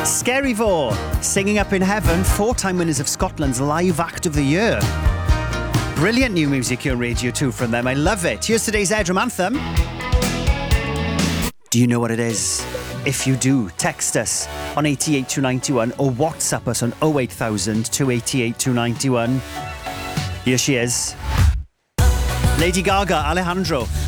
Scaryvore, Singing Up in Heaven, 4-time winners of Scotland's Live Act of the Year. Brilliant new music here on Radio 2 from them. I love it. Here's today's Edrum Anthem. Do you know what it is? If you do, text us on 88291 or WhatsApp us on 08000 288 291. Here she is. Lady Gaga, Alejandro.